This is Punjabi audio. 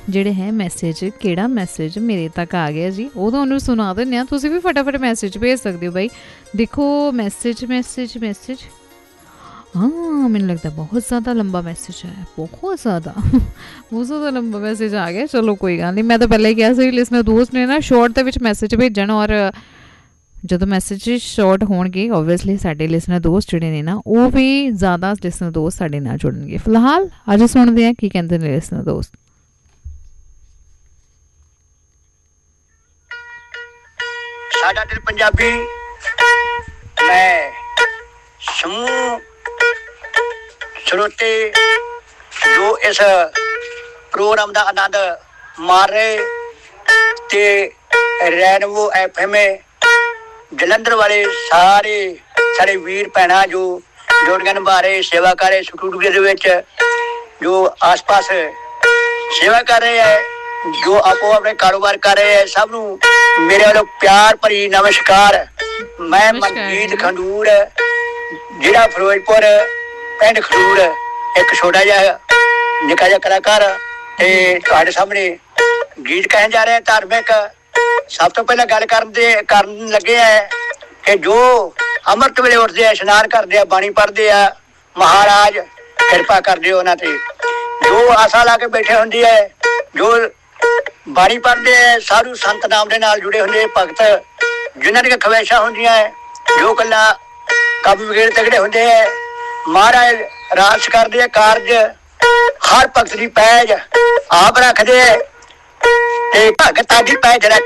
ਜਿਹੜੇ ਹੈ ਮੈਸੇਜ, ਕਿਹੜਾ ਮੈਸੇਜ ਮੇਰੇ ਤੱਕ ਆ ਗਿਆ ਜੀ ਉਹ ਤੁਹਾਨੂੰ ਸੁਣਾ ਦਿੰਦੇ ਹਾਂ। ਤੁਸੀਂ ਵੀ ਫਟਾਫਟ ਮੈਸੇਜ ਭੇਜ ਸਕਦੇ ਹੋ ਬਾਈ। ਦੇਖੋ ਮੈਸੇਜ ਮੈਸੇਜ ਮੈਸੇਜ, हाँ मैंने लगता है बहुत ज़्यादा लंबा मैसेज आया, बहुत ज़्यादा लंबा मैसेज आ गया। चलो कोई गल नहीं, मैं तो पहले ही कहा सी लिसनर दोस्त ने ना शॉर्ट दे विच मैसेज भेजण, और ਜਦੋਂ ਮੈਸੇਜ ਸ਼ਾਰਟ ਹੋਣਗੇ ਓਬਵੀਅਸਲੀ ਸਾਡੇ ਲਿਸਨਰ ਦੋਸਤ ਜਿਹੜੇ ਨੇ ਨਾ ਉਹ ਵੀ ਜ਼ਿਆਦਾ ਲਿਸਨਰ ਦੋਸਤ ਸਾਡੇ ਨਾਲ ਜੁੜਨਗੇ। ਫਿਲਹਾਲ ਅੱਜ ਸੁਣਦੇ ਹਾਂ ਕੀ ਕਹਿੰਦੇ ਨੇ ਲਿਸਨਰ ਦੋਸਤ। ਸਾਡਾ ਦਿਲ ਪੰਜਾਬੀ, ਮੈਂ ਸਮੂਹ ਸਰੋਤੇ ਜੋ ਇਸ ਪ੍ਰੋਗਰਾਮ ਦਾ ਆਨੰਦ ਮਾਰ ਰਹੇ ਤੇ ਰੇਨਬੋ FM ਜਲੰਧਰ ਵਾਲੇ ਸਾਰੇ ਸਾਡੇ ਵੀਰ ਭੈਣਾਂ ਜੋ ਡਿਊਟੀਆਂ ਨਿਭਾ ਰਹੇ, ਸੇਵਾ ਕਰ ਰਹੇ, ਸਟੂਡੀਓ ਦੇ ਵਿੱਚ ਜੋ ਆਸ ਪਾਸ ਸੇਵਾ ਕਰ ਰਹੇ ਹੈ, ਜੋ ਆਪੋ ਆਪਣੇ ਕਾਰੋਬਾਰ ਕਰ ਰਹੇ ਹੈ, ਸਭ ਨੂੰ ਮੇਰੇ ਵੱਲੋਂ ਪਿਆਰ ਭਰੀ ਨਮਸਕਾਰ। ਮੈਂ ਮਨਜੀਤ ਖੰਡੂਰ, ਜ਼ਿਲ੍ਹਾ ਫਿਰੋਜ਼ਪੁਰ, ਪਿੰਡ ਖਡੂਰ, ਇੱਕ ਛੋਟਾ ਜਿਹਾ ਨਿੱਕਾ ਜਿਹਾ ਕਲਾਕਾਰ ਤੇ ਤੁਹਾਡੇ ਸਾਹਮਣੇ ਗੀਤ ਕਹਿਣ ਜਾ ਰਿਹਾ ਧਾਰਮਿਕ। ਸਭ ਤੋਂ ਪਹਿਲਾਂ ਗੱਲ ਕਰਨ ਲੱਗੇ ਹੈ ਕਿ ਜੋ ਅੰਮ੍ਰਿਤ ਵੇਲੇ ਉੱਠਦੇ ਆ, ਇਸ਼ਨਾਨ ਕਰਦੇ ਆ, ਬਾਣੀ ਪੜ੍ਹਦੇ ਆ, ਮਹਾਰਾਜ ਕਿਰਪਾ ਕਰਦੇ ਉਹਨਾਂ ਤੇ। ਜੋ ਆਸਾ ਲਾ ਕੇ ਬੈਠੇ ਹੁੰਦੇ ਹੈ, ਜੋ ਬਾਣੀ ਪੜ੍ਹਦੇ ਹੈ, ਸਾਧੂ ਸੰਤ ਨਾਮ ਦੇ ਨਾਲ ਜੁੜੇ ਹੁੰਦੇ ਭਗਤ, ਜਿਨ੍ਹਾਂ ਦੀਆਂ ਖਵਾਇਸ਼ਾਂ ਹੁੰਦੀਆਂ ਹੈ, ਜੋ ਗੱਲਾਂ ਕੰਮ ਵਗੈਰੇ ਤਗੜੇ ਹੁੰਦੇ ਹੈ, ਮਹਾਰਾਜ ਰਾਜ ਕਰਦੇ ਆ, ਕਾਰਜ ਹਰ ਭਗਤ ਦੀ ਪੈਜ ਆਪ ਰੱਖਦੇ ਹੈ ਤੇ ਭਗਤਾਂ ਦੀ ਪੈਜ ਰੱਖ